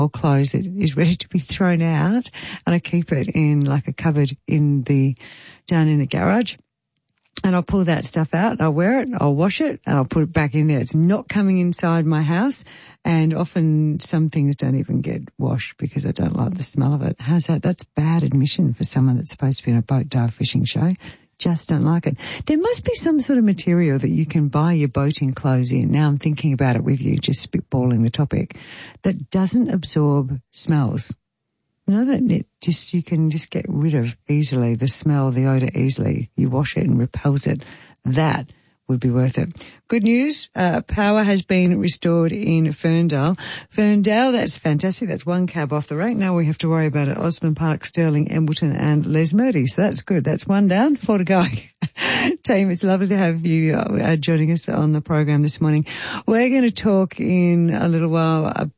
old clothes that is ready to be thrown out, and I keep it in like a cupboard down in the garage. And I'll pull that stuff out, I'll wear it, I'll wash it, and I'll put it back in there. It's not coming inside my house, and often some things don't even get washed because I don't like the smell of it. How's that? That's bad admission for someone that's supposed to be in a boat dive fishing show. Just don't like it. There must be some sort of material that you can buy your boating clothes in. Now I'm thinking about it with you, just spitballing the topic, that doesn't absorb smells. You know, that you can just get rid of easily the smell, the odour easily. You wash it and repels it. That would be worth it. Good news, power has been restored in Ferndale. Ferndale, that's fantastic. That's one cab off the rank. Now we have to worry about it. Osborne Park, Stirling, Embleton and Les Murdy. So that's good. That's one down, 4 to go. Team, it's lovely to have you joining us on the program this morning. We're going to talk in a little while about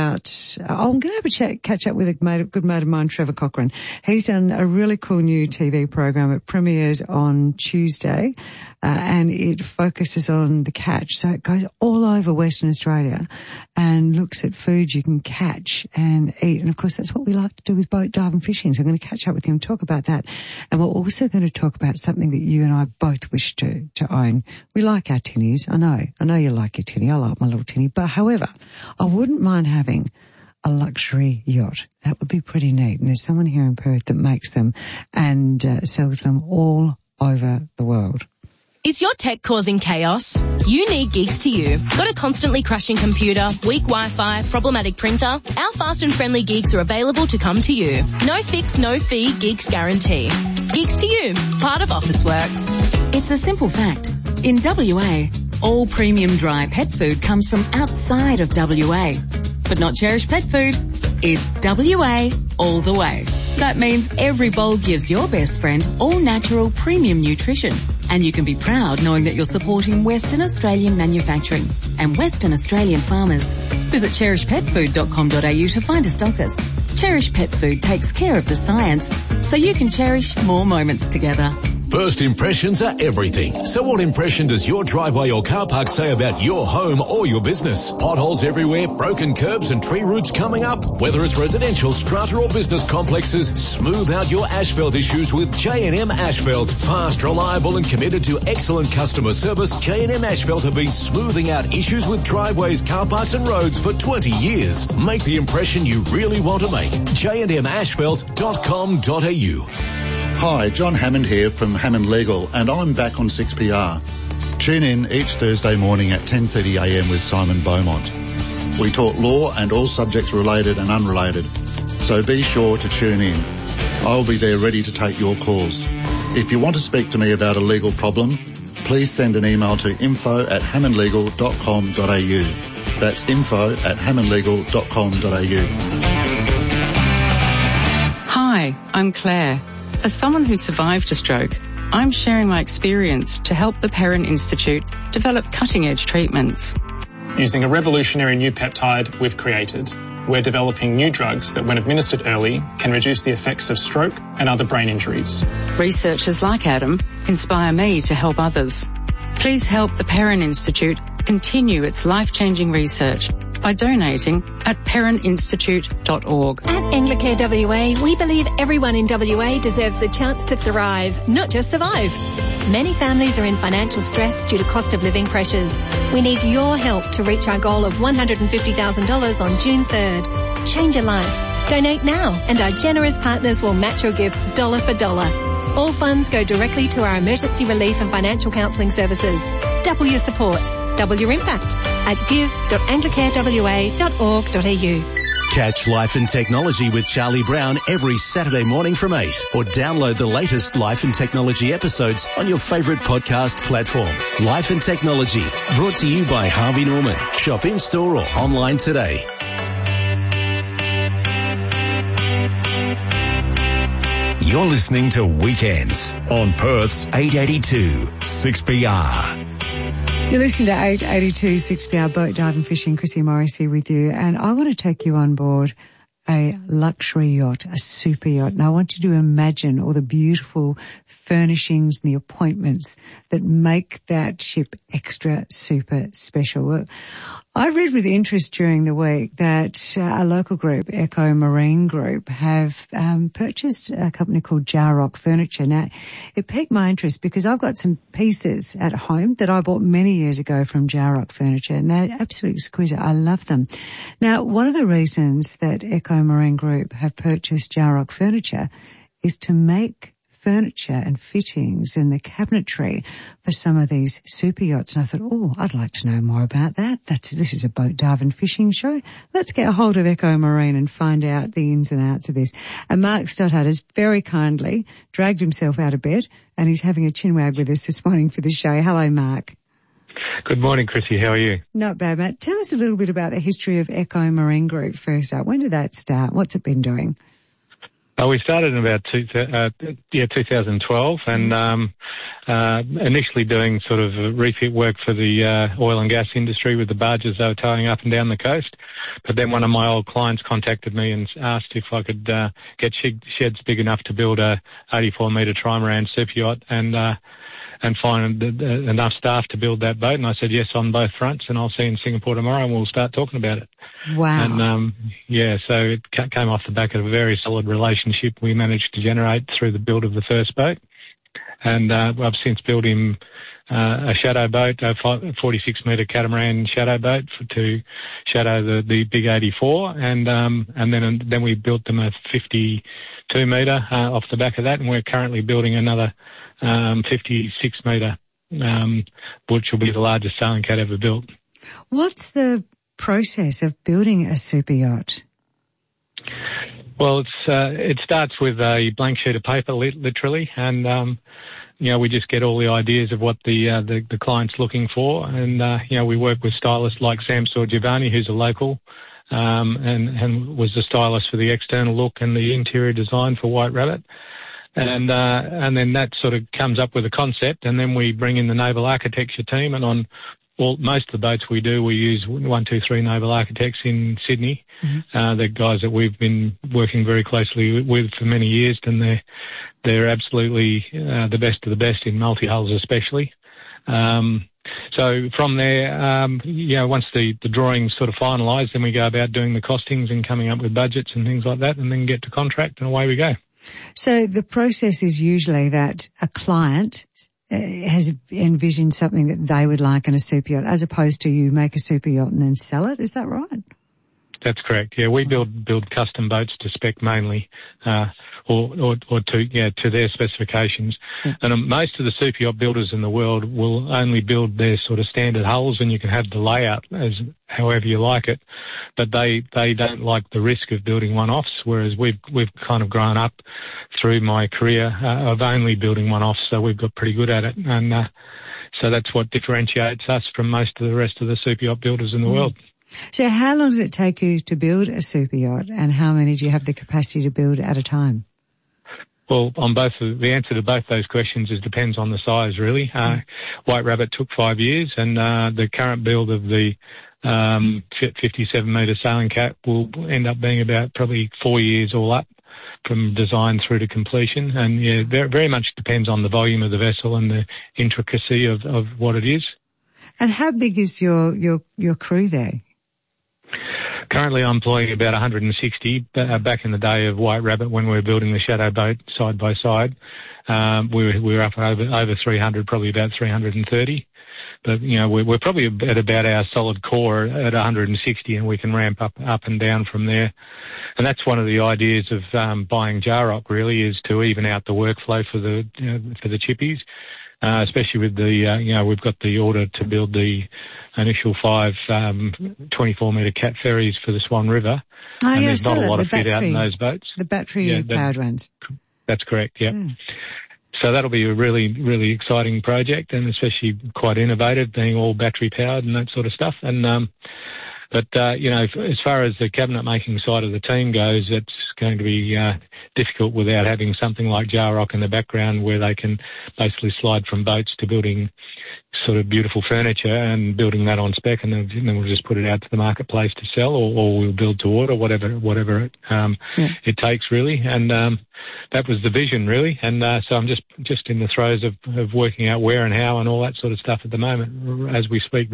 I'm going to have a catch up with a good mate of mine, Trevor Cochran. He's done a really cool new TV program. It premieres on Tuesday, and it focuses on the catch. So it goes all over Western Australia and looks at foods you can catch and eat. And of course, that's what we like to do with boat diving fishing. So I'm going to catch up with him, talk about that. And we're also going to talk about something that you and I both wish to own. We like our tinnies. I know you like your tinny. I like my little tinny. But however, I wouldn't mind having a luxury yacht. That would be pretty neat. And there's someone here in Perth that makes them and sells them all over the world. Is your tech causing chaos? You need Gigs to You. Got a constantly crashing computer, weak Wi-Fi, problematic printer? Our fast and friendly gigs are available to come to you. No fix, no fee, Gigs guarantee. Gigs to You, part of Officeworks. It's a simple fact. In WA, all premium dry pet food comes from outside of WA. But not Cherish Pet Food. It's WA all the way. That means every bowl gives your best friend all-natural premium nutrition. And you can be proud knowing that you're supporting Western Australian manufacturing and Western Australian farmers. Visit cherishpetfood.com.au to find a stockist. Cherish Pet Food takes care of the science so you can cherish more moments together. First impressions are everything. So what impression does your driveway or car park say about your home or your business? Potholes everywhere, broken curbs and tree roots coming up. Whether it's residential, strata or business complexes, smooth out your asphalt issues with J&M Asphalt. Fast, reliable and committed to excellent customer service, J&M Asphalt have been smoothing out issues with driveways, car parks and roads for 20 years. Make the impression you really want to make. jmasphalt.com.au. Hi, John Hammond here from Hammond Legal, and I'm back on 6PR. Tune in each Thursday morning at 10:30am with Simon Beaumont. We talk law and all subjects related and unrelated, so be sure to tune in. I'll be there ready to take your calls. If you want to speak to me about a legal problem, please send an email to info@hammondlegal.com.au. That's info@hammondlegal.com.au. Hi, I'm Claire. As someone who survived a stroke, I'm sharing my experience to help the Perrin Institute develop cutting-edge treatments. Using a revolutionary new peptide we've created, we're developing new drugs that, when administered early, can reduce the effects of stroke and other brain injuries. Researchers like Adam inspire me to help others. Please help the Perrin Institute continue its life-changing research by donating at perrininstitute.org. At Anglicare WA, we believe everyone in WA deserves the chance to thrive, not just survive. Many families are in financial stress due to cost of living pressures. We need your help to reach our goal of $150,000 on June 3rd. Change your life. Donate now, and our generous partners will match your gift dollar for dollar. All funds go directly to our emergency relief and financial counselling services. Double your support. Double your impact at give.anglicarewa.org.au. Catch Life and Technology with Charlie Brown every Saturday morning from 8, or download the latest Life and Technology episodes on your favourite podcast platform. Life and Technology, brought to you by Harvey Norman. Shop in-store or online today. You're listening to Weekends on Perth's 882 6PR. You're listening to 882 6PR Boat Diving Fishing. Chrissy Morrissey with you, and I want to take you on board a luxury yacht, a super yacht. And I want you to imagine all the beautiful furnishings and the appointments that make that ship extra super special. I read with interest during the week that a local group, Echo Marine Group, have purchased a company called Jarrock Furniture. Now, it piqued my interest because I've got some pieces at home that I bought many years ago from Jarrock Furniture, and they're absolutely exquisite. I love them. Now, one of the reasons that Echo Marine Group have purchased Jarrock Furniture is to make furniture and fittings and the cabinetry for some of these super yachts. And I thought, I'd like to know more about that. This is a Boat Darwin fishing show. Let's get a hold of Echo Marine and find out the ins and outs of this. And Mark Stoddart has very kindly dragged himself out of bed, and he's having a chinwag with us this morning for the show. Hello, Mark. Good morning, Chrissy. How are you? Not bad, Matt. Tell us a little bit about the history of Echo Marine Group first up. When did that start? What's it been doing? We started in about 2012 and initially doing sort of refit work for the oil and gas industry with the barges they were towing up and down the coast. But then one of my old clients contacted me and asked if I could get sheds big enough to build a 84-metre trimaran super yacht and find enough staff to build that boat. And I said yes on both fronts, and I'll see you in Singapore tomorrow and we'll start talking about it. Wow. And, so it came off the back of a very solid relationship we managed to generate through the build of the first boat. And I've since built him a shadow boat, a 46-metre catamaran shadow boat to shadow the big 84. And then we built them a 52-metre off the back of that, and we're currently building another 56-metre, which will be the largest sailing cat ever built. What's the process of building a super yacht? Well, it starts with a blank sheet of paper, literally, and we just get all the ideas of what the client's looking for, and we work with stylists like Sam Giovanni, who's a local, and was the stylist for the external look and the interior design for White Rabbit. And then that sort of comes up with a concept, and then we bring in the naval architecture team, and on most of the boats we do, we use 123 naval architects in Sydney. Mm-hmm. They're guys that we've been working very closely with for many years, and they're absolutely the best of the best in multi-hulls especially. So from there, once the drawings sort of finalised, then we go about doing the costings and coming up with budgets and things like that, and then get to contract, and away we go. So the process is usually that a client has envisioned something that they would like in a super yacht, as opposed to you make a super yacht and then sell it. Is that right? That's correct. Yeah, we build custom boats to spec mainly, or to their specifications. Yeah. And most of the super yacht builders in the world will only build their sort of standard hulls, and you can have the layout as however you like it. But they don't like the risk of building one-offs, whereas we've kind of grown up through my career of only building one-offs, so we've got pretty good at it. And so that's what differentiates us from most of the rest of the super yacht builders in the world. So how long does it take you to build a super yacht, and how many do you have the capacity to build at a time? Well, the answer to both those questions depends on the size, really. White Rabbit took 5 years, and the current build of the 57-metre sailing cat will end up being about probably 4 years all up from design through to completion. And yeah, very, very much depends on the volume of the vessel and the intricacy of what it is. And how big is your crew there? Currently I'm employing about 160. Back in the day of White Rabbit, when we were building the shadow boat side by side, we were up over 300, probably about 330. But, we're probably at about our solid core at 160, and we can ramp up and down from there. And that's one of the ideas of buying Jarrock, really, is to even out the workflow for the chippies. Especially with we've got the order to build the initial 5 24-metre cat ferries for the Swan River. Oh, and yeah, there's not a lot of fit out in those boats. The battery-powered ones. That's correct, yeah. So that'll be a really, really exciting project, and especially quite innovative, being all battery-powered and that sort of stuff. And as far as the cabinet-making side of the team goes, it's going to be difficult without having something like Jarrock in the background, where they can basically slide from boats to building sort of beautiful furniture and building that on spec, and then we'll just put it out to the marketplace to sell, or we'll build to order, whatever it takes, really. And that was the vision, really. And so I'm just in the throes of working out where and how and all that sort of stuff at the moment, as we speak, really.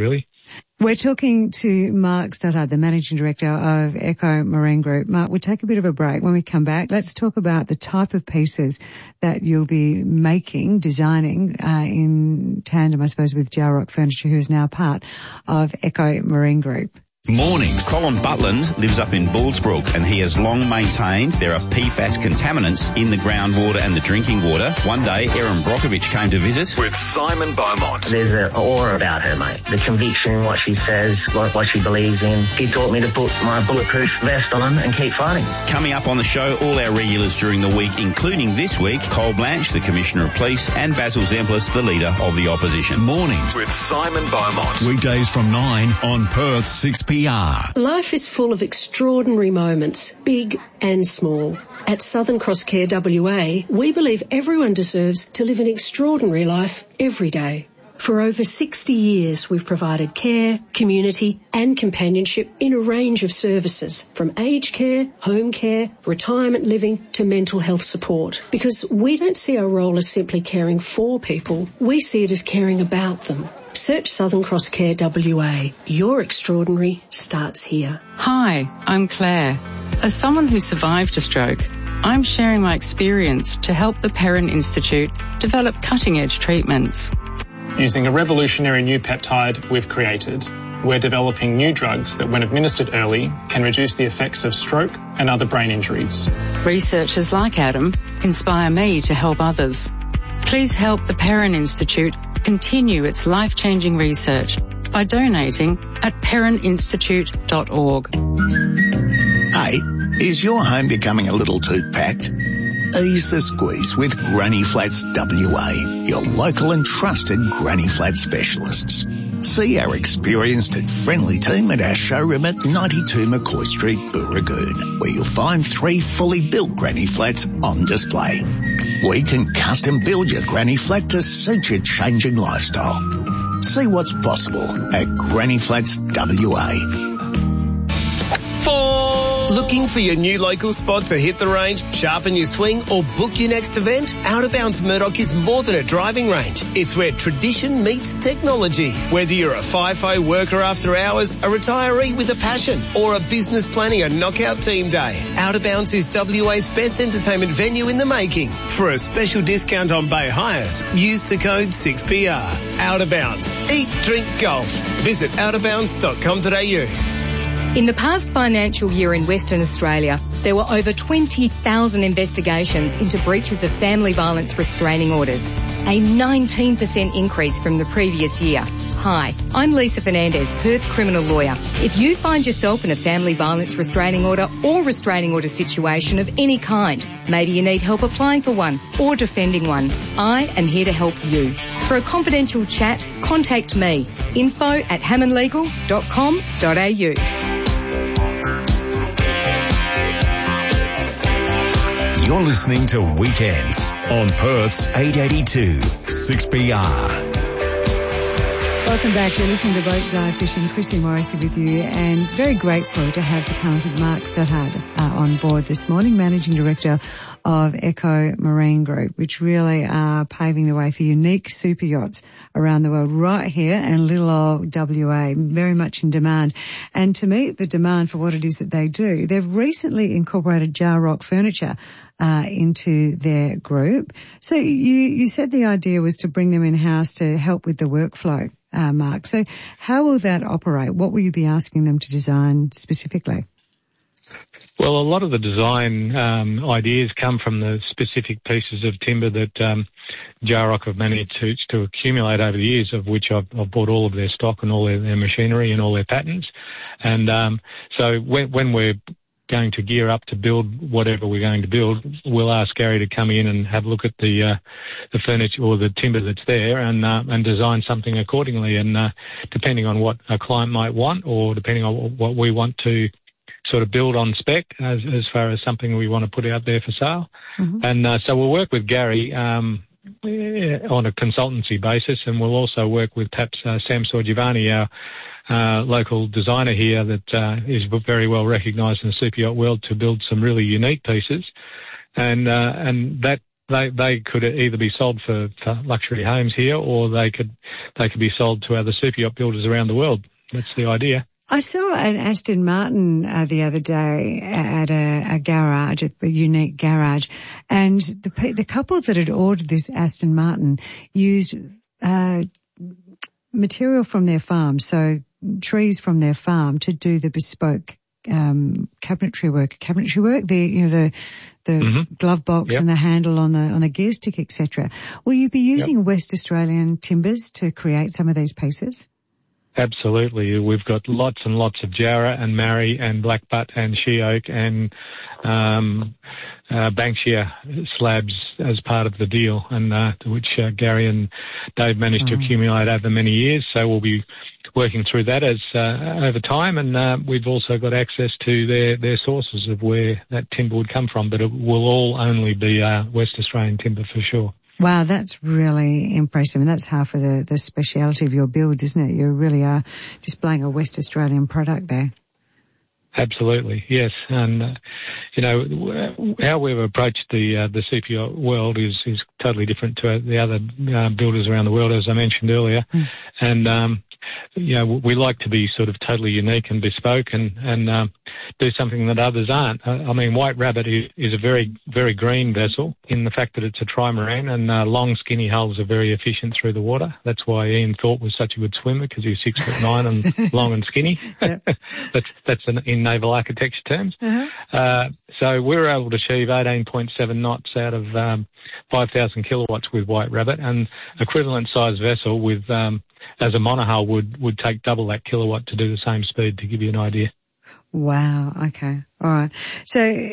We're talking to Mark Stuttard, the Managing Director of Echo Marine Group. Mark, we'll take a bit of a break. When we come back, let's talk about the type of pieces that you'll be designing in tandem, I suppose, with Jalrock Furniture, who is now part of Echo Marine Group. Mornings. Colin Butland lives up in Bullsbrook and he has long maintained there are PFAS contaminants in the groundwater and the drinking water. One day, Erin Brockovich came to visit with Simon Beaumont. There's an aura about her, mate. The conviction, what she says, what she believes in. She taught me to put my bulletproof vest on and keep fighting. Coming up on the show, all our regulars during the week, including this week, Cole Blanche, the Commissioner of Police, and Basil Zemplis, the Leader of the Opposition. Mornings with Simon Beaumont. Weekdays from 9 on Perth 6PR. Life is full of extraordinary moments, big and small. At Southern Cross Care WA, we believe everyone deserves to live an extraordinary life every day. For over 60 years, we've provided care, community and companionship in a range of services, from aged care, home care, retirement living to mental health support. Because we don't see our role as simply caring for people, we see it as caring about them. Search Southern Cross Care WA. Your extraordinary starts here. Hi, I'm Claire. As someone who survived a stroke, I'm sharing my experience to help the Perrin Institute develop cutting-edge treatments. Using a revolutionary new peptide we've created, we're developing new drugs that, when administered early, can reduce the effects of stroke and other brain injuries. Researchers like Adam inspire me to help others. Please help the Perrin Institute continue its life-changing research by donating at perrininstitute.org. Hey, is your home becoming a little too packed? Ease the squeeze with Granny Flats WA, your local and trusted Granny Flat specialists. See our experienced and friendly team at our showroom at 92 McCoy Street, Booragoon, where you'll find 3 fully built Granny Flats on display. We can custom build your Granny Flat to suit your changing lifestyle. See what's possible at Granny Flats WA. Looking for your new local spot to hit the range, sharpen your swing or book your next event? Out of Bounds Murdoch is more than a driving range. It's where tradition meets technology. Whether you're a FIFO worker after hours, a retiree with a passion, or a business planning a knockout team day, Out of Bounds is WA's best entertainment venue in the making. For a special discount on bay hires, use the code 6PR. Out of Bounds. Eat, drink, golf. Visit outofbounds.com.au. In the past financial year in Western Australia, there were over 20,000 investigations into breaches of family violence restraining orders, a 19% increase from the previous year. Hi, I'm Lisa Fernandez, Perth criminal lawyer. If you find yourself in a family violence restraining order or restraining order situation of any kind, maybe you need help applying for one or defending one, I am here to help you. For a confidential chat, contact me, info@hammondlegal.com.au. You're listening to Weekends on Perth's 882 6PR. Welcome back. You're listening to Boat Dive Fishing. Chrissy Morrissey with you, and very grateful to have the talented Mark Stuttard on board this morning, Managing Director of Echo Marine Group, which really are paving the way for unique super yachts around the world right here in little old WA, very much in demand. And to meet the demand for what it is that they do, they've recently incorporated Jalrock Furniture into their group. So you said the idea was to bring them in-house to help with the workflow, Mark. So how will that operate? What will you be asking them to design specifically? Well, a lot of the design ideas come from the specific pieces of timber that Jalrock have managed to accumulate over the years, of which I've bought all of their stock and all their machinery and all their patents. And so when we're going to gear up to build whatever we're going to build, we'll ask Gary to come in and have a look at the furniture or the timber that's there and design something accordingly. And depending on what a client might want, or depending on what we want to sort of build on spec as far as something we want to put out there for sale. Mm-hmm. And so we'll work with Gary on a consultancy basis, and we'll also work with perhaps Sam Sorgivanni, our local designer here that is very well recognised in the super yacht world, to build some really unique pieces. And that they could either be sold for luxury homes here, or they could be sold to other super yacht builders around the world. that's the idea. I saw an Aston Martin the other day at a garage, a unique garage, and the couple that had ordered this Aston Martin used material from their farm, so trees from their farm, to do the bespoke cabinetry work, the glove box and the handle on the gear stick, etc. Will you be using West Australian timbers to create some of these pieces? Absolutely. We've got lots and lots of Jarrah and Marri and Blackbutt and She Oak and Banksia slabs as part of the deal, and which Gary and Dave managed to accumulate over many years. So we'll be working through that as over time, and we've also got access to their sources of where that timber would come from, but it will all only be West Australian timber for sure. Wow, that's really impressive, and that's half of the speciality of your build, isn't it? You really are displaying a West Australian product there. Absolutely, yes. And, how we've approached the CP world is totally different to the other builders around the world, as I mentioned earlier. And, we like to be sort of totally unique and bespoke and do something that others aren't. I mean, White Rabbit is a very, very green vessel in the fact that it's a trimarine, and long, skinny hulls are very efficient through the water. That's why Ian Thorpe was such a good swimmer, because he's 6'9" and long and skinny. That's in naval architecture terms. So we were able to achieve 18.7 knots out of 5,000 kilowatts with White Rabbit, and equivalent size vessel with as a monohull would take double that kilowatt to do the same speed, to give you an idea. Wow. Okay. All right. So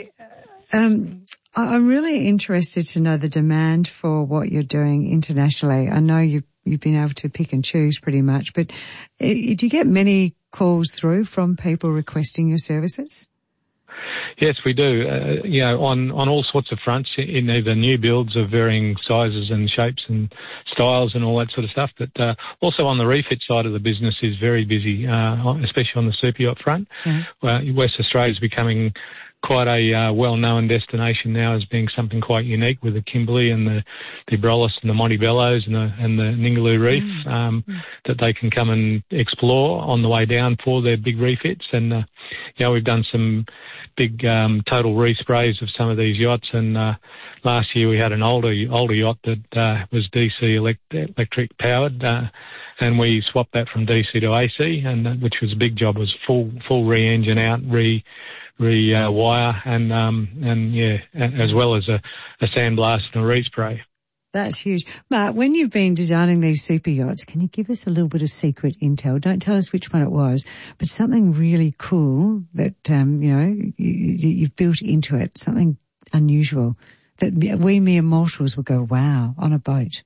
I'm really interested to know the demand for what you're doing internationally. I know you've been able to pick and choose pretty much, but do you get many calls through from people requesting your services? Yes, we do. On all sorts of fronts, in either new builds of varying sizes and shapes and styles and all that sort of stuff, but also on the refit side of the business is very busy, especially on the super yacht front. West Australia is becoming quite a well-known destination now as being something quite unique, with the Kimberley and the Abrolhos and the Montebellos and the Ningaloo Reef that they can come and explore on the way down for their big refits. And we've done some big total resprays of some of these yachts, and last year we had an older yacht that was DC electric powered, and we swapped that from DC to AC, and which was a big job. It was full re-engine out, rewire, and as well as a sandblast and a respray. That's huge. Mark, when you've been designing these super yachts, can you give us a little bit of secret intel? Don't tell us which one it was, but something really cool that, you've built into it, something unusual that we mere mortals would go, wow, on a boat.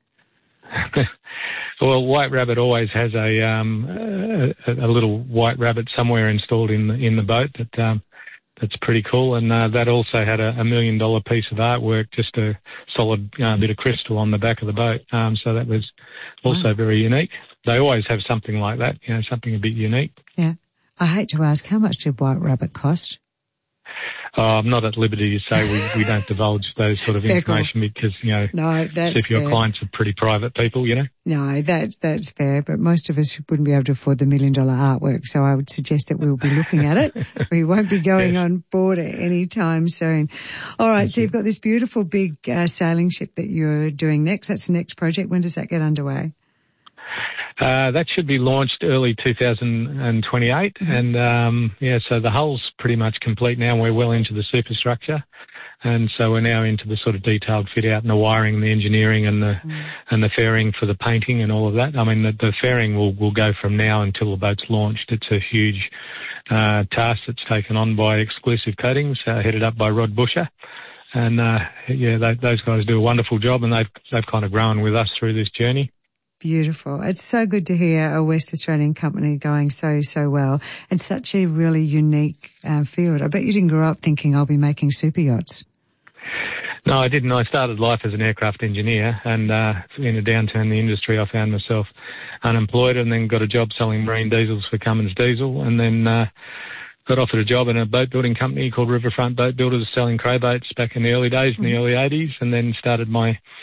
Well, White Rabbit always has a little White Rabbit somewhere installed in the boat that's pretty cool, and that also had a $1 million piece of artwork, just a solid bit of crystal on the back of the boat. So that was also very unique. They always have something like that, something a bit unique. Yeah. I hate to ask, how much did White Rabbit cost? I'm not at liberty to say we don't divulge those sort of information because, your clients are pretty private people, No, that's fair, but most of us wouldn't be able to afford the $1 million artwork, so I would suggest that we'll be looking at it. We won't be going on board any time soon. All right, so you've got this beautiful big sailing ship that you're doing next. That's the next project. When does that get underway? That should be launched early 2028, and so the hull's pretty much complete now. We're well into the superstructure, and so we're now into the sort of detailed fit out and the wiring, and the engineering, and the fairing for the painting and all of that. I mean, the fairing will go from now until the boat's launched. It's a huge task that's taken on by Exclusive Coatings, headed up by Rod Busher. And those guys do a wonderful job, and they've kind of grown with us through this journey. Beautiful. It's so good to hear a West Australian company going so well, and such a really unique field. I bet you didn't grow up thinking I'll be making super yachts. No, I didn't. I started life as an aircraft engineer, and in a downturn in the industry, I found myself unemployed, and then got a job selling marine diesels for Cummins Diesel, and then got offered a job in a boat building company called Riverfront Boat Builders, selling crowboats back in the early days, in the early 80s, and then started my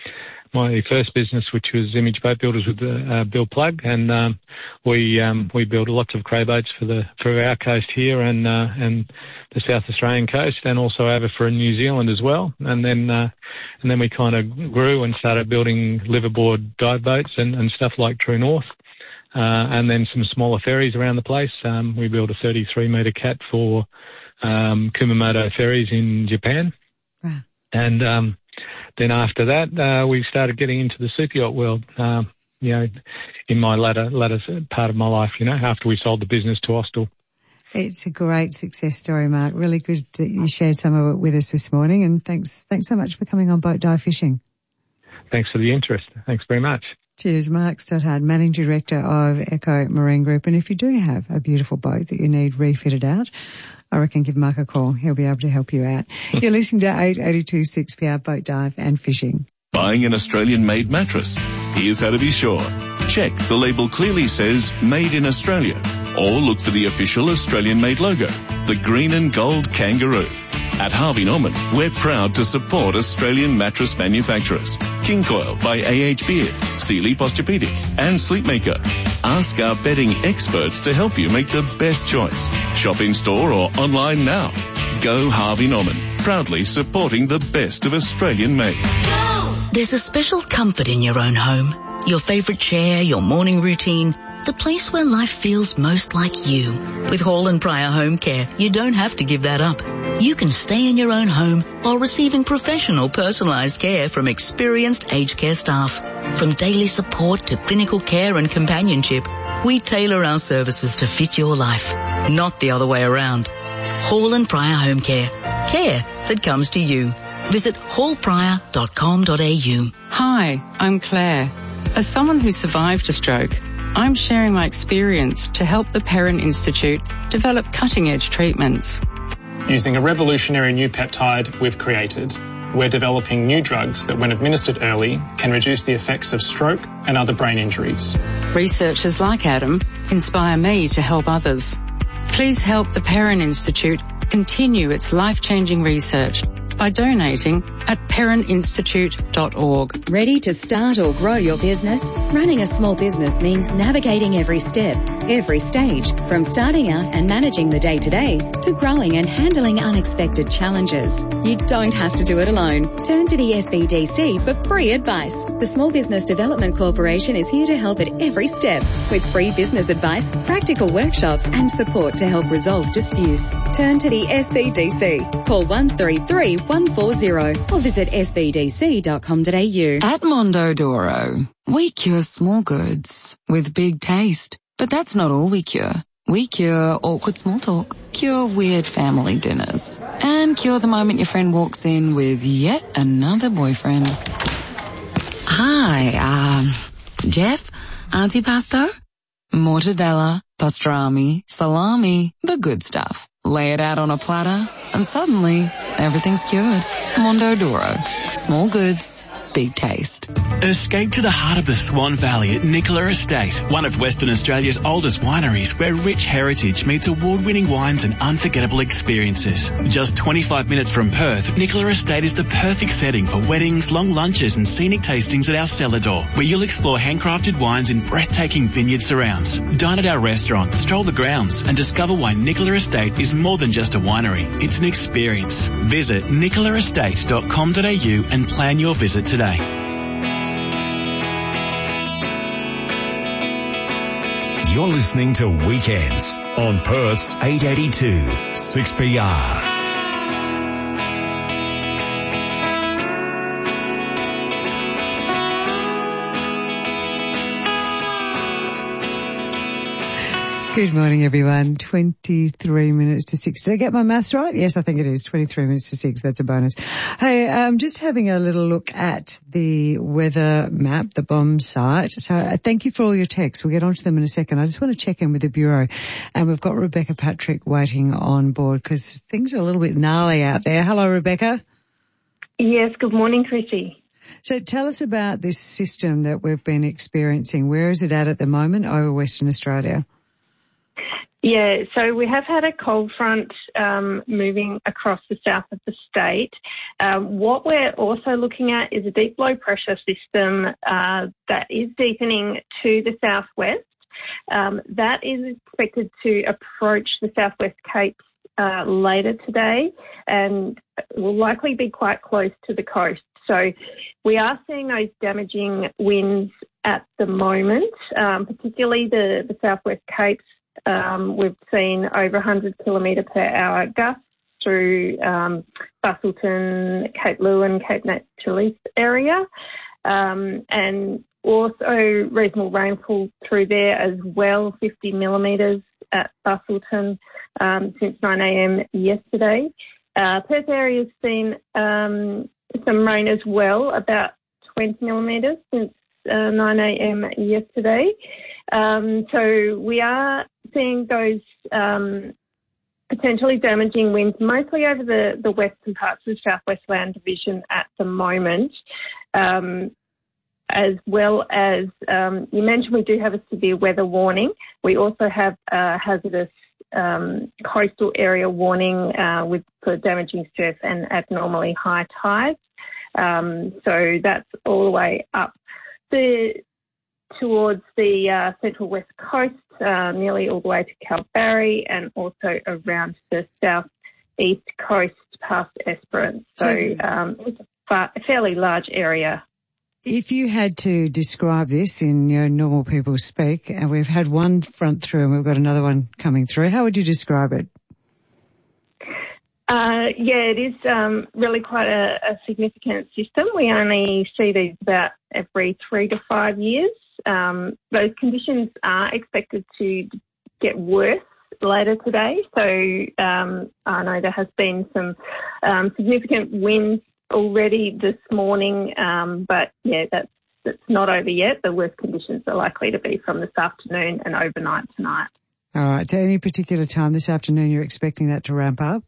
my first business, which was Image Boat Builders with Bill Plug, and we build lots of cray boats for our coast here and the South Australian coast, and also over for New Zealand as well. And then we kind of grew and started building liverboard dive boats and stuff like True North. And then some smaller ferries around the place. We built a 33-metre cat for Kumamoto ferries in Japan. Wow. And then after that, we started getting into the super yacht world, in my latter part of my life, after we sold the business to Austal. It's a great success story, Mark. Really good that you shared some of it with us this morning, and thanks so much for coming on Boat Dive Fishing. Thanks for the interest. Thanks very much. Cheers. Mark Stothard, Managing Director of Echo Marine Group. And if you do have a beautiful boat that you need refitted out, I reckon give Mark a call. He'll be able to help you out. You're listening to 882 6PR Boat Dive and Fishing. Buying an Australian-made mattress? Here's how to be sure. Check the label clearly says Made in Australia, or look for the official Australian-made logo, the green and gold kangaroo. At Harvey Norman, we're proud to support Australian mattress manufacturers. King Coil by A.H. Beard, Sealy Posturepedic and Sleepmaker. Ask our bedding experts to help you make the best choice. Shop in store or online now. Go Harvey Norman, proudly supporting the best of Australian made. There's a special comfort in your own home. Your favourite chair, your morning routine, the place where life feels most like you. With Hall & Pryor Home Care, you don't have to give that up. You can stay in your own home while receiving professional personalised care from experienced aged care staff. From daily support to clinical care and companionship, we tailor our services to fit your life, not the other way around. Hall & Pryor Home Care. Care that comes to you. Visit hallpryor.com.au. Hi, I'm Claire. As someone who survived a stroke, I'm sharing my experience to help the Perrin Institute develop cutting-edge treatments. Using a revolutionary new peptide we've created, we're developing new drugs that, when administered early, can reduce the effects of stroke and other brain injuries. Researchers like Adam inspire me to help others. Please help the Perrin Institute continue its life-changing research by donating at perrininstitute.org. Ready to start or grow your business? Running a small business means navigating every step, every stage, from starting out and managing the day-to-day to growing and handling unexpected challenges. You don't have to do it alone. Turn to the SBDC for free advice. The Small Business Development Corporation is here to help at every step with free business advice, practical workshops and support to help resolve disputes. Turn to the SBDC. Call 133 140 or visit sbdc.com.au. At Mondodoro, we cure small goods with big taste. But that's not all we cure. We cure awkward small talk, cure weird family dinners, and cure the moment your friend walks in with yet another boyfriend. Hi, Jeff, antipasto, mortadella, pastrami, salami, the good stuff. Lay it out on a platter, and suddenly, everything's cured. Mondodoro. Small goods, big taste. Escape to the heart of the Swan Valley at Nicola Estate, one of Western Australia's oldest wineries where rich heritage meets award-winning wines and unforgettable experiences. Just 25 minutes from Perth, Nicola Estate is the perfect setting for weddings, long lunches and scenic tastings at our cellar door, where you'll explore handcrafted wines in breathtaking vineyard surrounds. Dine at our restaurant, stroll the grounds and discover why Nicola Estate is more than just a winery. It's an experience. Visit nicolaestate.com.au and plan your visit today. You're listening to Weekends on Perth's 882 6PR. Good morning, everyone. 23 minutes to 6. Did I get my maths right? Yes, I think it is. 23 minutes to 6. That's a bonus. Hey, I'm just having a little look at the weather map, the BOM site. So thank you for all your texts. We'll get onto them in a second. I just want to check in with the Bureau. And we've got Rebecca Patrick waiting on board because things are a little bit gnarly out there. Hello, Rebecca. Yes, good morning, Chrissy. So tell us about this system that we've been experiencing. Where is it at the moment over Western Australia? Yeah, so we have had a cold front moving across the south of the state. What we're also looking at is a deep low pressure system that is deepening to the southwest. That is expected to approach the southwest Capes later today and will likely be quite close to the coast. So we are seeing those damaging winds at the moment, particularly the southwest Capes. We've seen over 100 kilometre per hour gusts through Busselton, Cape Leeuwin, Cape Naturaliste area, and also reasonable rainfall through there as well, 50 millimetres at Busselton since 9 a.m. yesterday. Perth area has seen some rain as well, about 20 millimetres since 9 a.m. yesterday. So we are seeing those potentially damaging winds mostly over the western parts of the Southwest Land Division at the moment, as well as you mentioned we do have a severe weather warning. We also have a hazardous coastal area warning for damaging surf and abnormally high tides. So that's all the way up towards the central west coast, nearly all the way to Kalbarri, and also around the southeast coast past Esperance. So it's a fairly large area. If you had to describe this in normal people speak, and we've had one front through and we've got another one coming through, how would you describe it? Yeah, it is really quite a significant system. We only see these about every 3 to 5 years. Those conditions are expected to get worse later today. So I know there has been some significant winds already this morning, but yeah, that's not over yet. The worst conditions are likely to be from this afternoon and overnight tonight. All right. So any particular time this afternoon you're expecting that to ramp up?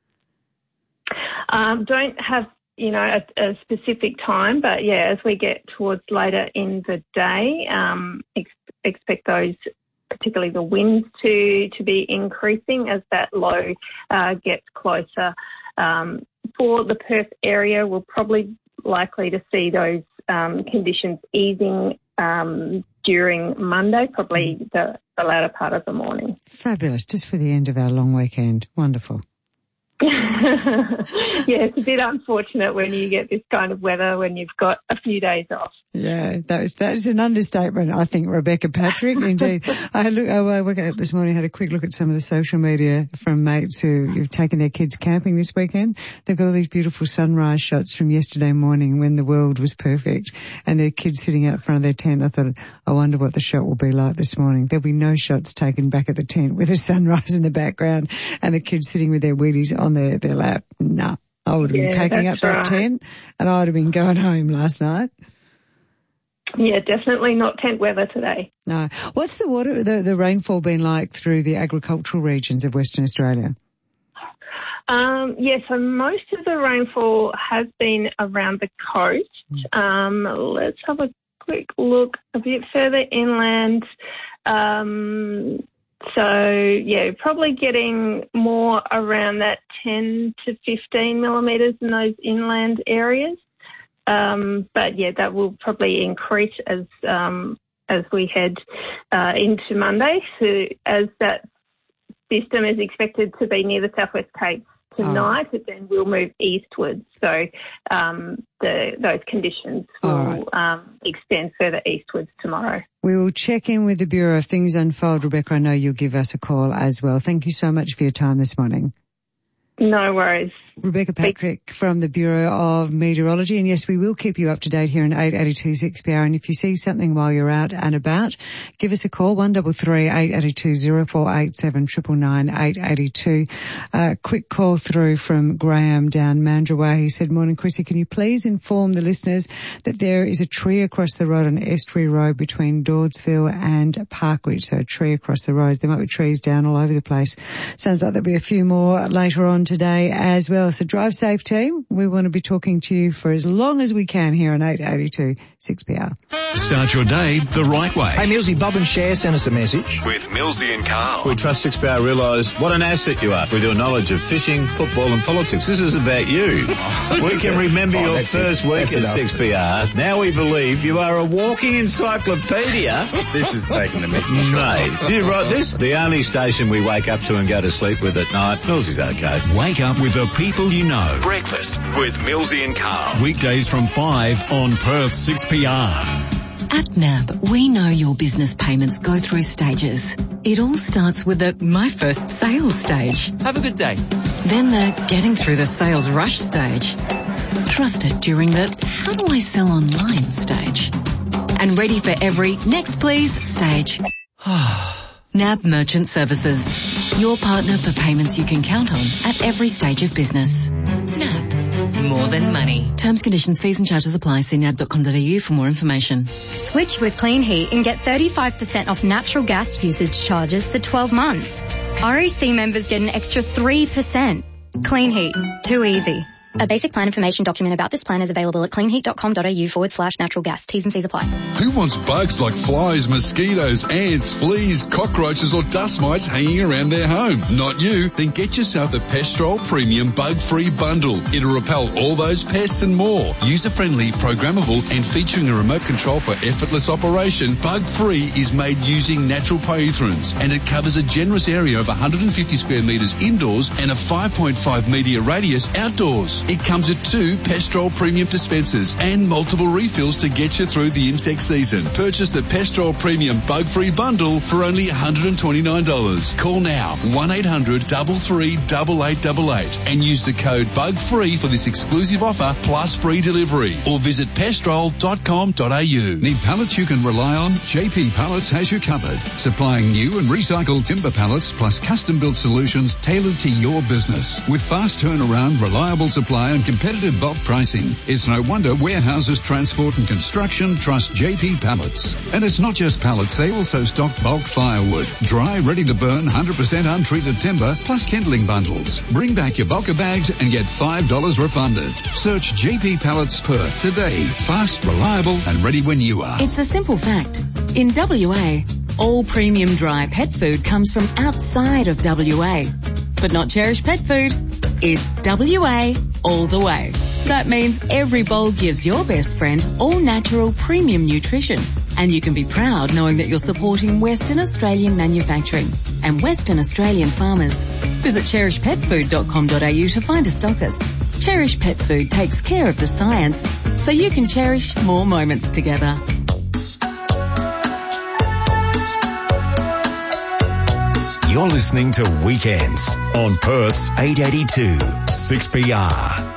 Don't have, a specific time, but yeah, as we get towards later in the day, expect those, particularly the winds to be increasing as that low gets closer. For the Perth area, we're probably likely to see those conditions easing during Monday, probably the latter part of the morning. Fabulous, just for the end of our long weekend. Wonderful. Yeah, it's a bit unfortunate when you get this kind of weather when you've got a few days off. Yeah, that is an understatement, I think, Rebecca Patrick. Indeed. I woke up this morning, had a quick look at some of the social media from mates who have taken their kids camping this weekend. They've got all these beautiful sunrise shots from yesterday morning when the world was perfect and their kids sitting out front of their tent. I thought, I wonder what the shot will be like this morning. There'll be no shots taken back at the tent with a sunrise in the background and the kids sitting with their Wheaties on their lap. No, I would have been packing up that tent and I would have been going home last night. Yeah, definitely not tent weather today. No. What's the rainfall been like through the agricultural regions of Western Australia? Yeah, so most of the rainfall has been around the coast. Let's have a quick look a bit further inland. So, yeah, probably getting more around that 10 to 15 millimetres in those inland areas. But, yeah, that will probably increase as we head into Monday. So as that system is expected to be near the Southwest Cape tonight, it then will move eastwards. So those conditions will extend further eastwards tomorrow. We will check in with the Bureau if things unfold. Rebecca, I know you'll give us a call as well. Thank you so much for your time this morning. No worries. Rebecca Patrick from the Bureau of Meteorology. And yes, we will keep you up to date here in 882 6PR. And if you see something while you're out and about, give us a call, 133 882 0487 999 882. Quick call through from Graham down Mandurah Way. He said, morning, Chrissy, can you please inform the listeners that there is a tree across the road on Estuary Road between Dawdsville and Parkridge. So a tree across the road. There might be trees down all over the place. Sounds like there'll be a few more later on on today as well. So drive safe, team. We want to be talking to you for as long as we can here on 882 6PR. Start your day the right way. Hey, Millsy, Bob and Cher sent us a message. With Millsy and Carl. We trust 6PR realise what an asset you are with your knowledge of fishing, football and politics. This is about you. We can remember your first week at 6PR. Now we believe you are a walking encyclopedia. This is taking the mickey. Mate, did you write this? The only station we wake up to and go to sleep with at night. Millsy's okay. Wake up with the people you know. Breakfast with Millsy and Carl. Weekdays from 5 on Perth 6PR. At NAB, we know your business payments go through stages. It all starts with the my first sales stage. Have a good day. Then the getting through the sales rush stage. Trusted during the how do I sell online stage. And ready for every next please stage. NAB Merchant Services. Your partner for payments you can count on at every stage of business. NAB. More than money. Terms, conditions, fees and charges apply. See nab.com.au for more information. Switch with Clean Heat and get 35% off natural gas usage charges for 12 months. REC members get an extra 3%. Clean Heat. Too easy. A basic plan information document about this plan is available at cleanheat.com.au/natural gas. T's and C's apply. Who wants bugs like flies, mosquitoes, ants, fleas, cockroaches or dust mites hanging around their home? Not you. Then get yourself the Pestrol Premium Bug-Free Bundle. It'll repel all those pests and more. User-friendly, programmable and featuring a remote control for effortless operation, Bug-Free is made using natural pyrethrins and it covers a generous area of 150 square metres indoors and a 5.5 metre radius outdoors. It comes with 2 Pestrol Premium dispensers and multiple refills to get you through the insect season. Purchase the Pestrol Premium Bug-Free Bundle for only $129. Call now 1-800-338888 and use the code BUGFREE for this exclusive offer plus free delivery or visit pestrol.com.au. Need pallets you can rely on? JP Pallets has you covered. Supplying new and recycled timber pallets plus custom-built solutions tailored to your business. With fast turnaround, reliable supply and competitive bulk pricing, it's no wonder warehouses, transport and construction trust JP Pallets. And it's not just pallets, they also stock bulk firewood, dry, ready to burn, 100% untreated timber, plus kindling bundles. Bring back your bulker bags and get $5 refunded. Search JP Pallets Perth today. Fast, reliable and ready when you are. It's a simple fact. In WA, all premium dry pet food comes from outside of WA. But not Cherish Pet Food. It's WA all the way. That means every bowl gives your best friend all natural premium nutrition. And you can be proud knowing that you're supporting Western Australian manufacturing and Western Australian farmers. Visit cherishpetfood.com.au to find a stockist. Cherish Pet Food takes care of the science so you can cherish more moments together. You're listening to Weekends on Perth's 882 6PR.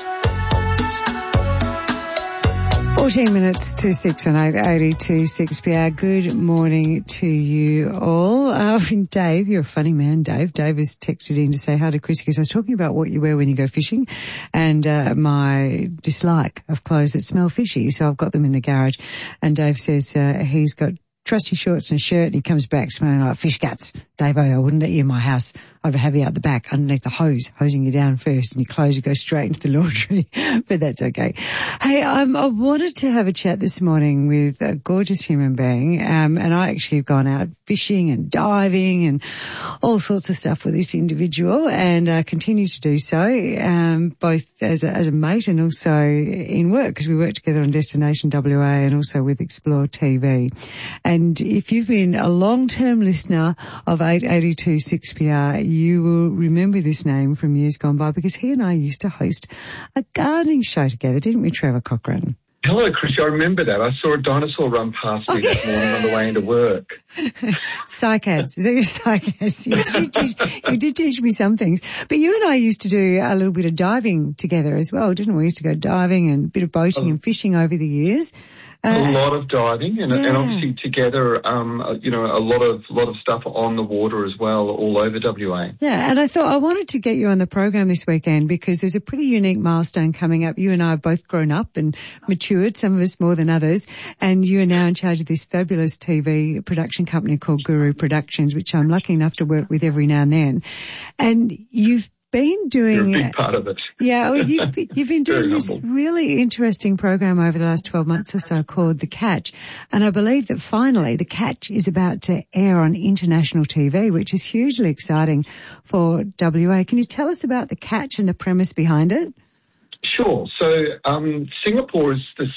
14 minutes to 6 on 882 6PR. Good morning to you all. Dave, you're a funny man, Dave. Dave has texted in to say hi to Chris because I was talking about what you wear when you go fishing and my dislike of clothes that smell fishy. So I've got them in the garage. And Dave says he's got trusty shorts and a shirt and he comes back smelling like fish guts. Dave, I wouldn't let you in my house. I'd have you out the back underneath the hose, hosing you down first, and your clothes would go straight into the laundry. But that's okay. Hey, I wanted to have a chat this morning with a gorgeous human being, and I actually have gone out fishing and diving and all sorts of stuff with this individual, and continue to do so, both as a mate and also in work, because we work together on Destination WA and also with Explore TV. And if you've been a long-term listener of 882 6PR, you will remember this name from years gone by because he and I used to host a gardening show together, didn't we, Trevor Cochrane? Hello, Chris. I remember that. I saw a dinosaur run past me that morning on the way into work. Cycads. Is that your cycads? You did teach me some things. But you and I used to do a little bit of diving together as well, didn't we? We used to go diving and a bit of boating and fishing over the years. A lot of diving and obviously together, a lot of stuff on the water as well, all over WA. Yeah, and I thought I wanted to get you on the program this weekend because there's a pretty unique milestone coming up. You and I have both grown up and matured, some of us more than others, and you are now in charge of this fabulous TV production company called Guru Productions, which I'm lucky enough to work with every now and then. And you've been doing... You're a big part of it. Yeah, well, you've been doing this really interesting program over the last 12 months or so called The Catch. And I believe that finally The Catch is about to air on international TV, which is hugely exciting for WA. Can you tell us about The Catch and the premise behind it? Sure. So Singapore is the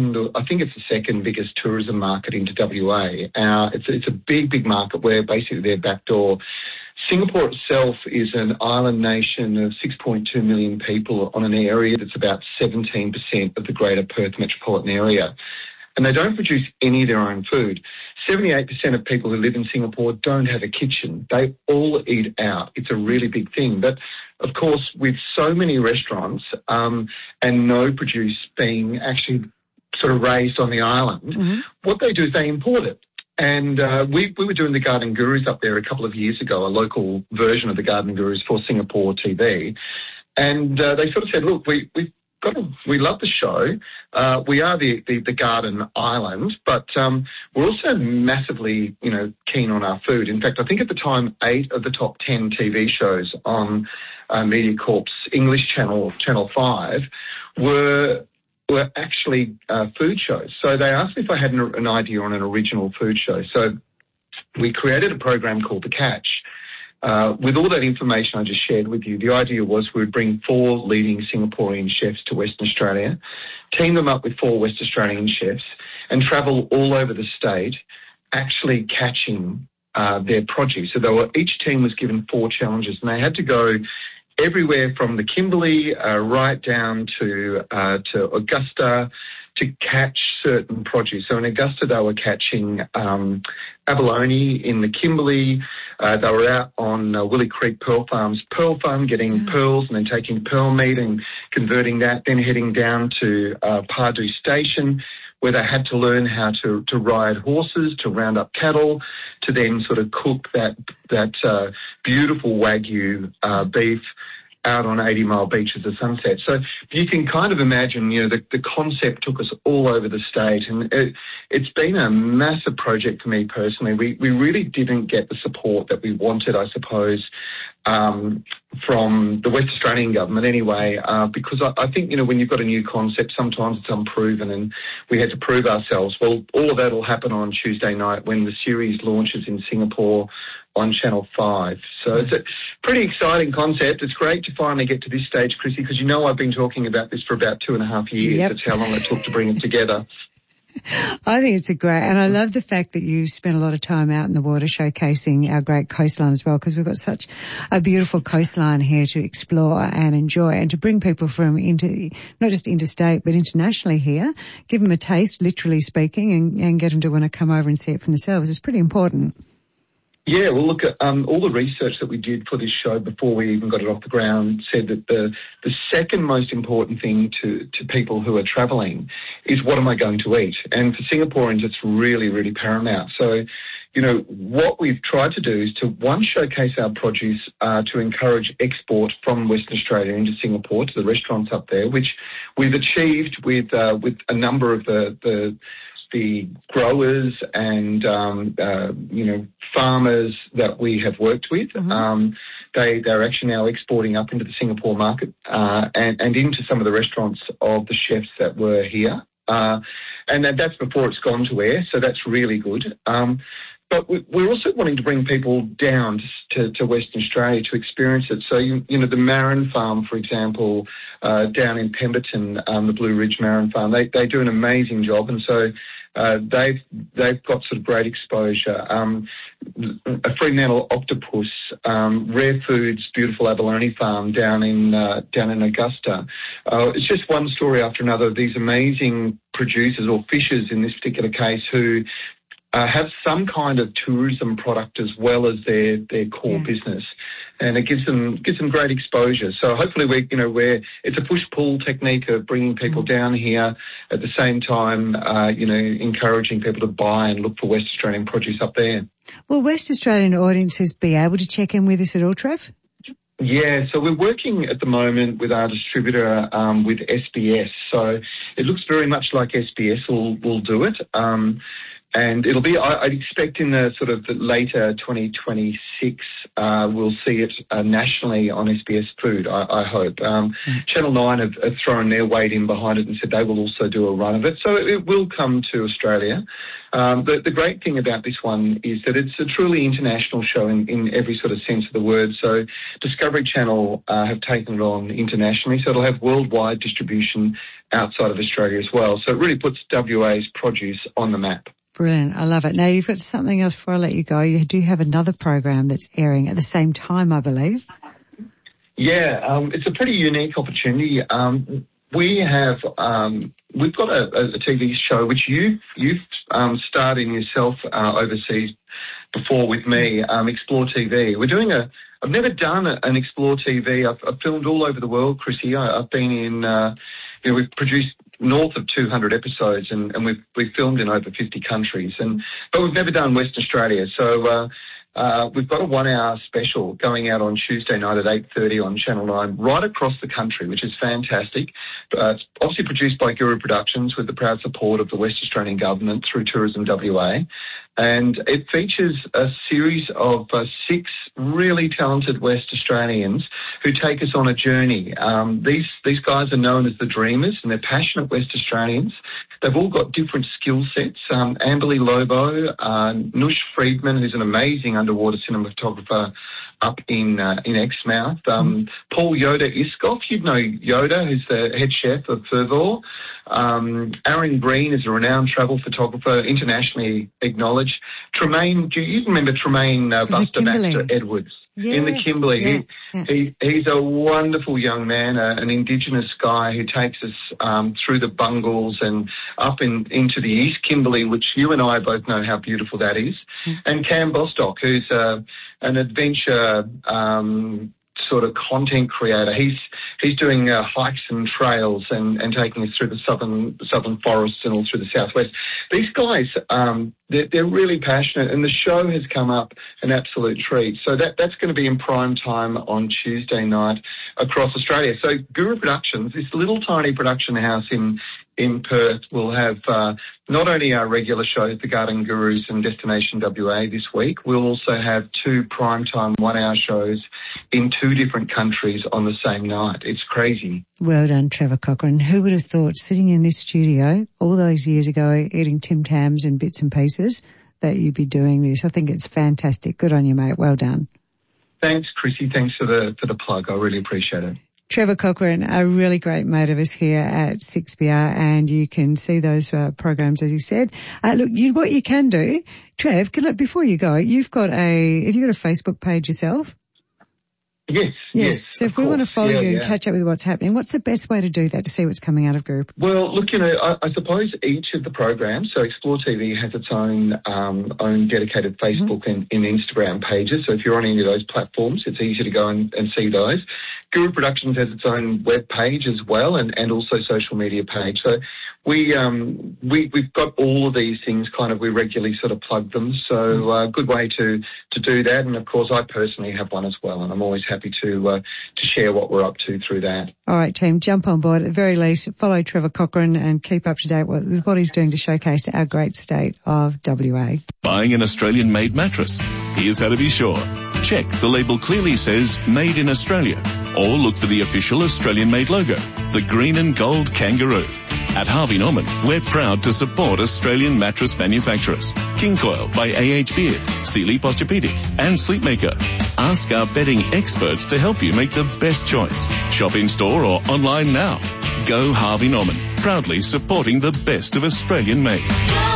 second biggest tourism market into WA. It's a big market where basically they're backdoor. Singapore itself is an island nation of 6.2 million people on an area that's about 17% of the greater Perth metropolitan area. And they don't produce any of their own food. 78% of people who live in Singapore don't have a kitchen. They all eat out. It's a really big thing. But, of course, with so many restaurants and no produce being actually sort of raised on the island, what they do is they import it. And we were doing the Garden Gurus up there a couple of years ago, a local version of the Garden Gurus for Singapore TV. And they sort of said, look, we love the show. We are the garden island, but we're also massively, keen on our food. In fact, I think at the time, 8 of the top 10 TV shows on MediaCorp's English channel, Channel 5, were actually food shows. So they asked me if I had an idea on an original food show. So we created a program called The Catch. With all that information I just shared with you, the idea was we would bring 4 leading Singaporean chefs to Western Australia, team them up with 4 West Australian chefs, and travel all over the state actually catching their produce. So each team was given 4 challenges, and they had to go everywhere from the Kimberley right down to Augusta to catch certain produce. So in Augusta, they were catching abalone. In the Kimberley, they were out on Willie Creek Pearl Farm, getting pearls and then taking pearl meat and converting that, then heading down to Pardue Station, where they had to learn how to ride horses, to round up cattle, to then sort of cook that beautiful Wagyu beef out on 80 Mile Beach at the sunset. So you can kind of imagine, the concept took us all over the state, and it's been a massive project for me personally. We really didn't get the support that we wanted, I suppose, from the West Australian government anyway, because I think, when you've got a new concept, sometimes it's unproven, and we had to prove ourselves. Well, all of that will happen on Tuesday night when the series launches in Singapore on Channel 5. So it's a pretty exciting concept. It's great to finally get to this stage, Chrissy, because I've been talking about this for about 2.5 years. Yep. That's how long it took to bring it together. I think it's and I love the fact that you spent a lot of time out in the water showcasing our great coastline as well, because we've got such a beautiful coastline here to explore and enjoy, and to bring people from not just interstate but internationally here, give them a taste, literally speaking, and get them to want to come over and see it for themselves. It's pretty important. Yeah, well, look, all the research that we did for this show before we even got it off the ground said that the second most important thing to people who are travelling is, what am I going to eat? And for Singaporeans, it's really, really paramount. So, what we've tried to do is to, one, showcase our produce to encourage export from Western Australia into Singapore to the restaurants up there, which we've achieved with a number of the growers and, farmers that we have worked with. They're actually now exporting up into the Singapore market and into some of the restaurants of the chefs that were here. And that's before it's gone to air, so that's really good. But we're also wanting to bring people down to Western Australia to experience it. So, the Marron Farm, for example, down in Pemberton, the Blue Ridge Marron Farm, they do an amazing job. And so they've got sort of great exposure. A Fremantle Octopus, Rare Foods, beautiful abalone farm down in Augusta. It's just one story after another of these amazing producers, or fishers in this particular case, who have some kind of tourism product as well as their core business, and it gives them great exposure. So hopefully it's a push-pull technique of bringing people down here, at the same time, encouraging people to buy and look for West Australian produce up there. Will West Australian audiences be able to check in with us at all, Trev? Yeah, so we're working at the moment with our distributor, with SBS. So it looks very much like SBS will do it. And it'll be, I'd expect in the sort of the later 2026, we'll see it nationally on SBS Food, I hope. Channel 9 have thrown their weight in behind it and said they will also do a run of it. So it will come to Australia. The great thing about this one is that it's a truly international show in every sort of sense of the word. So Discovery Channel have taken it on internationally, so it'll have worldwide distribution outside of Australia as well. So it really puts WA's produce on the map. Brilliant. I love it. Now, you've got something else before I let you go. You do have another program that's airing at the same time, I believe. Yeah, it's a pretty unique opportunity. We've got a TV show which you've starred in yourself overseas before with me, Explore TV. We're doing I've never done an Explore TV. I've filmed all over the world, Chrissy. I've been in, we've produced north of 200 episodes and we've filmed in over 50 countries. But we've never done Western Australia. So we've got a 1 hour special going out on Tuesday night at 8:30 on Channel 9 right across the country, which is fantastic. It's obviously produced by Guru Productions with the proud support of the West Australian Government through Tourism WA. And it features a series of 6 really talented West Australians who take us on a journey. These guys are known as the Dreamers, and they're passionate West Australians. They've all got different skill sets. Amberly Lobo, Nush Friedman, who's an amazing underwater cinematographer up in Exmouth. Paul Yoda Iskoff, you'd know Yoda, who's the head chef of Fervor. Aaron Green is a renowned travel photographer, internationally acknowledged. Tremaine, do you remember Tremaine Buster Baxter Edwards? Yeah, in the Kimberley. He's a wonderful young man, an Indigenous guy who takes us through the Bungles and up into the East Kimberley, which you and I both know how beautiful that is. And Cam Bostock, who's an adventure sort of content creator. He's doing hikes and trails and taking us through the southern forests and all through the southwest. These guys, they're really passionate, and the show has come up an absolute treat. So that's going to be in prime time on Tuesday night across Australia. So Guru Productions, this little tiny production house in Perth, will have not only our regular shows, The Garden Gurus and Destination WA this week, we'll also have 2 primetime 1 hour shows in 2 different countries on the same night. It's crazy. Well done, Trevor Cochrane. Who would have thought, sitting in this studio all those years ago, eating Tim Tams and bits and pieces, that you'd be doing this? I think it's fantastic. Good on you, mate. Well done. Thanks, Chrissy. Thanks for the plug. I really appreciate it. Trevor Cochrane, a really great mate of us here at 6PR, and you can see those programs, as he said. Look, what you can do, Trev, before you go, have you got a Facebook page yourself? Yes. So if we want to follow you and catch up with what's happening, what's the best way to do that, to see what's coming out of Group? Well, look, I suppose each of the programs, so Explore TV has its own dedicated Facebook and Instagram pages. So if you're on any of those platforms, it's easy to go and see those. Guru Productions has its own web page as well, and also social media page. So we've got all of these things we regularly sort of plug them. So good way to do that. And of course, I personally have one as well, and I'm always happy to share what we're up to through that. All right, team, jump on board. At the very least, follow Trevor Cochrane and keep up to date with what he's doing to showcase our great state of WA. Buying an Australian-made mattress? Here's how to be sure. Check the label clearly says Made in Australia, or look for the official Australian-made logo, the green and gold kangaroo. At Harvey Norman, we're proud to support Australian mattress manufacturers. King Coil by A.H. Beard, Sealy Posturepedic and Sleepmaker. Ask our bedding experts to help you make the best choice. Shop in store or online now. Go Harvey Norman, proudly supporting the best of Australian made.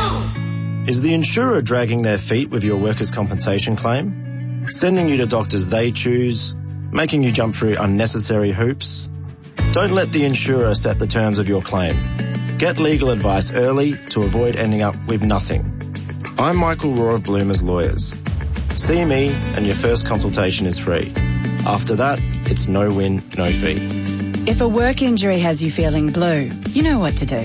Is the insurer dragging their feet with your workers' compensation claim? Sending you to doctors they choose? Making you jump through unnecessary hoops? Don't let the insurer set the terms of your claim. Get legal advice early to avoid ending up with nothing. I'm Michael Rohr of Bloomers Lawyers. See me and your first consultation is free. After that, it's no win, no fee. If a work injury has you feeling blue, you know what to do.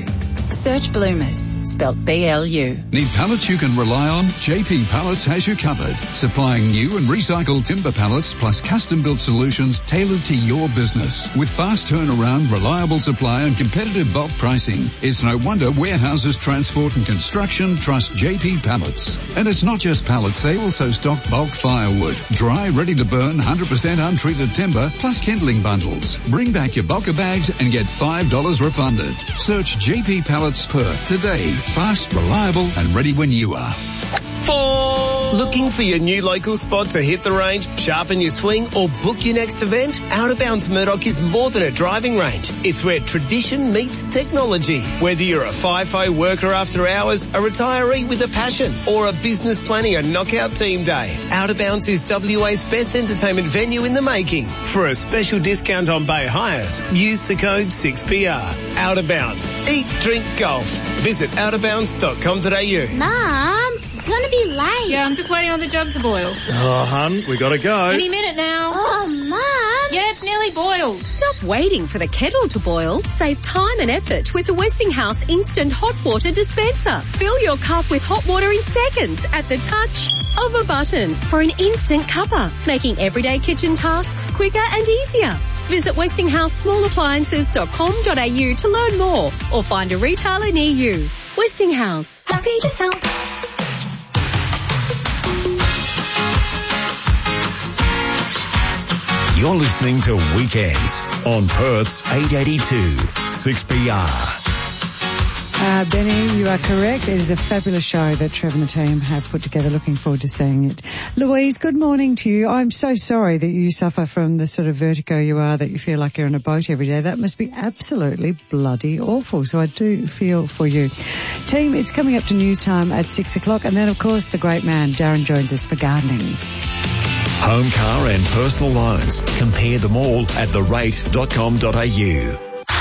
Search Bloomers, spelt BLU. Need pallets you can rely on? JP Pallets has you covered. Supplying new and recycled timber pallets plus custom-built solutions tailored to your business. With fast turnaround, reliable supply and competitive bulk pricing, it's no wonder warehouses, transport and construction trust JP Pallets. And it's not just pallets, they also stock bulk firewood, dry, ready to burn, 100% untreated timber, plus kindling bundles. Bring back your bulker bags and get $5 refunded. Search JP Pallets Perth today. Fast, reliable and ready when you are. Looking for your new local spot to hit the range, sharpen your swing or book your next event? Out of Bounds Murdoch is more than a driving range. It's where tradition meets technology. Whether you're a FIFO worker after hours, a retiree with a passion or a business planning a knockout team day, Out of Bounds is WA's best entertainment venue in the making. For a special discount on bay hires, use the code 6PR. Out of Bounds. Eat, drink, golf. Visit outofbounds.com.au. Mum, you're going to be late. Yeah, I'm just waiting on the jug to boil. Oh, hun, we gotta go. Any minute now. Oh, Mum. Yeah, it's nearly boiled. Stop waiting for the kettle to boil. Save time and effort with the Westinghouse Instant Hot Water Dispenser. Fill your cup with hot water in seconds at the touch of a button for an instant cuppa, making everyday kitchen tasks quicker and easier. Visit WestinghouseSmallAppliances.com.au to learn more or find a retailer near you. Westinghouse. Happy to help. You're listening to Weekends on Perth's 882 6PR. Benny, you are correct. It is a fabulous show that Trevor and the team have put together. Looking forward to seeing it. Louise, good morning to you. I'm so sorry that you suffer from the sort of vertigo you are, that you feel like you're on a boat every day. That must be absolutely bloody awful. So I do feel for you. Team, it's coming up to news time at 6 o'clock. And then, of course, the great man, Darren, joins us for gardening. Home, car and personal loans. Compare them all at therate.com.au.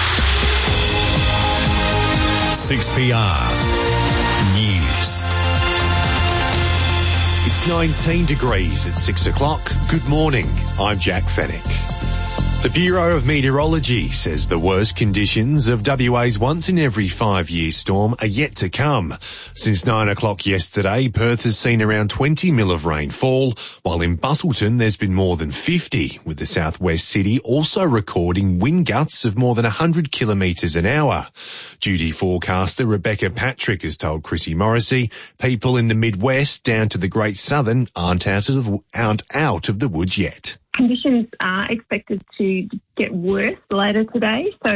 6PR News. It's 19 degrees at 6 o'clock. Good morning. I'm Jack Fennick. The Bureau of Meteorology says the worst conditions of WA's once-in-every-5-year storm are yet to come. Since 9 o'clock yesterday, Perth has seen around 20 mil of rainfall, while in Busselton there's been more than 50, with the southwest city also recording wind gusts of more than 100 kilometres an hour. Duty forecaster Rebecca Patrick has told Chrissy Morrissey people in the Midwest down to the Great Southern aren't out of the woods yet. Conditions are expected to get worse later today. So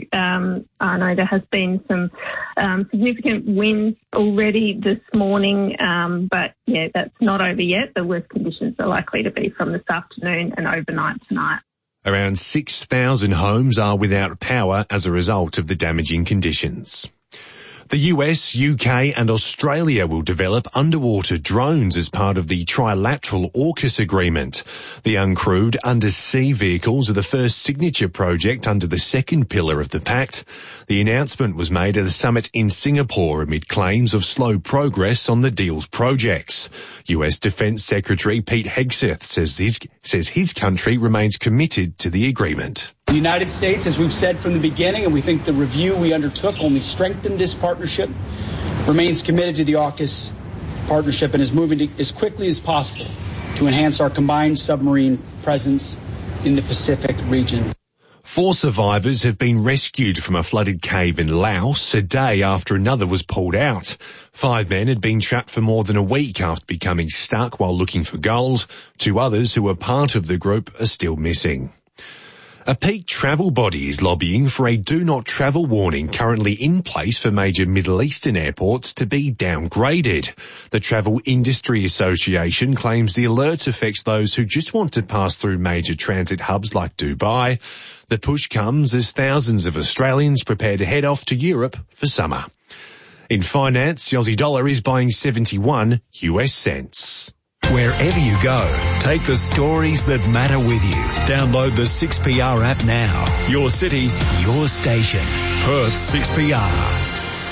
I know there has been some significant winds already this morning, but yeah, that's not over yet. The worst conditions are likely to be from this afternoon and overnight tonight. Around 6,000 homes are without power as a result of the damaging conditions. The US, UK and Australia will develop underwater drones as part of the trilateral AUKUS agreement. The uncrewed undersea vehicles are the first signature project under the second pillar of the pact. The announcement was made at a summit in Singapore amid claims of slow progress on the deal's projects. US Defence Secretary Pete Hegseth says his country remains committed to the agreement. The United States, as we've said from the beginning, and we think the review we undertook only strengthened this partnership, remains committed to the AUKUS partnership and is moving as quickly as possible to enhance our combined submarine presence in the Pacific region. 4 survivors have been rescued from a flooded cave in Laos a day after another was pulled out. 5 men had been trapped for more than a week after becoming stuck while looking for gold. 2 others who were part of the group are still missing. A peak travel body is lobbying for a do not travel warning currently in place for major Middle Eastern airports to be downgraded. The Travel Industry Association claims the alert affects those who just want to pass through major transit hubs like Dubai. The push comes as thousands of Australians prepare to head off to Europe for summer. In finance, the Aussie dollar is buying 71 US cents. Wherever you go, take the stories that matter with you. Download the 6PR app now. Your city, your station. Perth 6PR.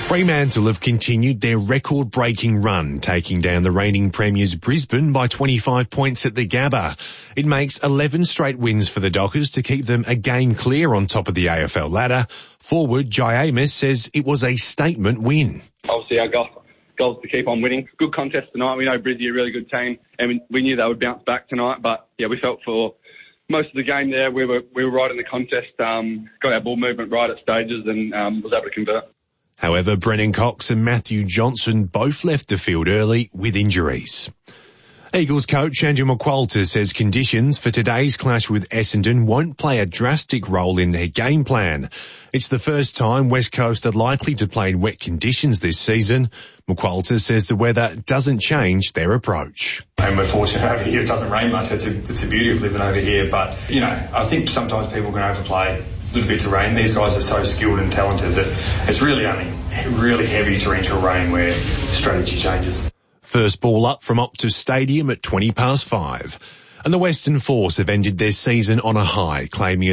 Fremantle have continued their record-breaking run, taking down the reigning premiers Brisbane by 25 points at the Gabba. It makes 11 straight wins for the Dockers to keep them a game clear on top of the AFL ladder. Forward Jai Amos says it was a statement win. Obviously our goal is to keep on winning. Good contest tonight. We know Brizzy are a really good team and we knew they would bounce back tonight, but yeah, we felt for most of the game there we were right in the contest, got our ball movement right at stages and was able to convert. However, Brennan Cox and Matthew Johnson both left the field early with injuries. Eagles coach Andrew McQualter says conditions for today's clash with Essendon won't play a drastic role in their game plan. It's the first time West Coast are likely to play in wet conditions this season. McQualter says the weather doesn't change their approach. And we're fortunate over here, it doesn't rain much. It's a beauty of living over here. But, I think sometimes people can overplay little bits of rain. These guys are so skilled and talented that it's really only really heavy torrential rain where strategy changes. First ball up from Optus Stadium at 5:20. And the Western Force have ended their season on a high, claiming a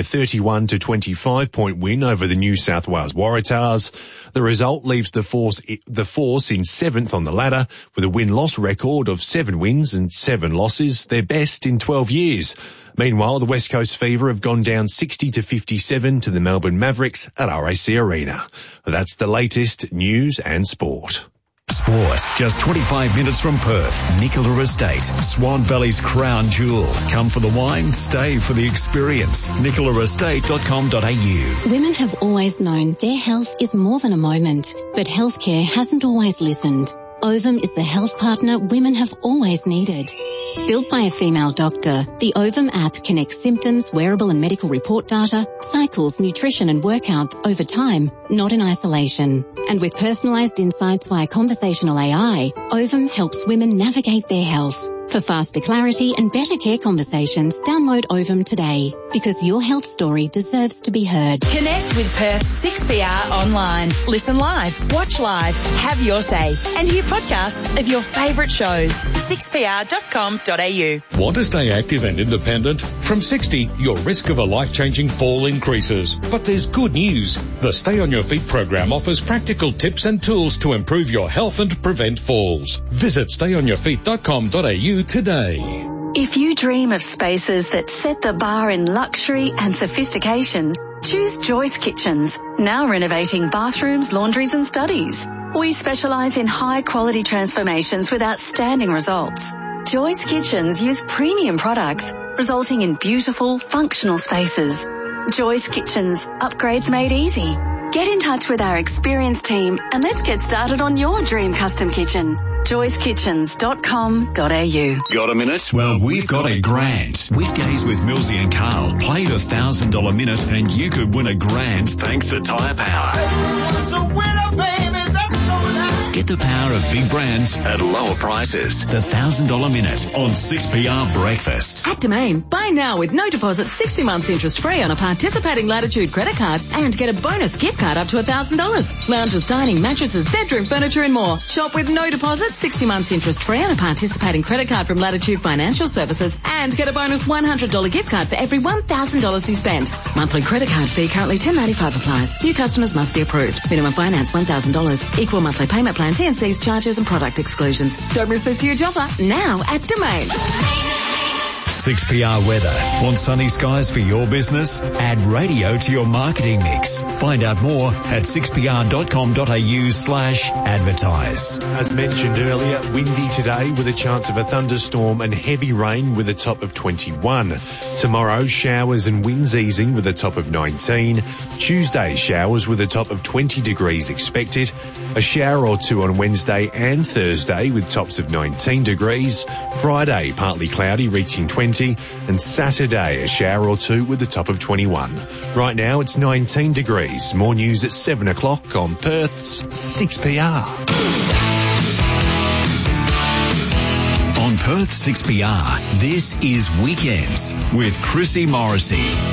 31-25 point win over the New South Wales Waratahs. The result leaves the Force in 7th on the ladder with a win-loss record of 7 wins and 7 losses, their best in 12 years. Meanwhile, the West Coast Fever have gone down 60-57 to the Melbourne Mavericks at RAC Arena. That's the latest news and sport. Sport, just 25 minutes from Perth. Nicola Estate, Swan Valley's crown jewel. Come for the wine, stay for the experience. nicolaestate.com.au. Women have always known their health is more than a moment, but healthcare hasn't always listened. Ovum is the health partner women have always needed. Built by a female doctor, the Ovum app connects symptoms, wearable and medical report data, cycles, nutrition and workouts over time, not in isolation. And with personalised insights via conversational AI, Ovum helps women navigate their health. For faster clarity and better care conversations, download Ovum today, because your health story deserves to be heard. Connect with Perth's 6PR online. Listen live, watch live, have your say, and hear podcasts of your favourite shows. 6pr.com.au. Want to stay active and independent? From 60, your risk of a life-changing fall increases. But there's good news. The Stay on Your Feet program offers practical tips and tools to improve your health and prevent falls. Visit stayonyourfeet.com.au today. If you dream of spaces that set the bar in luxury and sophistication, choose Joyce Kitchens, now renovating bathrooms, laundries and studies. We specialise in high-quality transformations with outstanding results. Joyce Kitchens use premium products, resulting in beautiful, functional spaces. Joyce Kitchens, upgrades made easy. Get in touch with our experienced team and let's get started on your dream custom kitchen. joycekitchens.com.au. Got a minute? Well, we've got a grand. Weekdays with Millsy and Carl. Play the $1,000 minute and you could win a grand thanks to Tyre Power. Get the power of big brands at lower prices. The $1,000 minute on 6PR Breakfast. At Domain, buy now with no deposit, 60 months interest free on a participating Latitude credit card and get a bonus gift card up to $1,000. Lounges, dining, mattresses, bedroom furniture and more. Shop with no deposit, 60 months interest free on a participating credit card from Latitude Financial Services and get a bonus $100 gift card for every $1,000 you spend. Monthly credit card fee currently $10.95 applies. New customers must be approved. Minimum finance $1,000. Equal monthly payment plan, T&Cs, charges and product exclusions. Don't miss this huge offer now at Domain. 6PR weather. Want sunny skies for your business? Add radio to your marketing mix. Find out more at 6pr.com.au/advertise. As mentioned earlier, windy today with a chance of a thunderstorm and heavy rain with a top of 21. Tomorrow, showers and winds easing with a top of 19. Tuesday, showers with a top of 20 degrees expected. A shower or two on Wednesday and Thursday with tops of 19 degrees. Friday, partly cloudy reaching 20. And Saturday, a shower or two with a top of 21. Right now, it's 19 degrees. More news at 7 o'clock on Perth's 6PR. On Perth 6PR, this is Weekends with Chrissy Morrissey.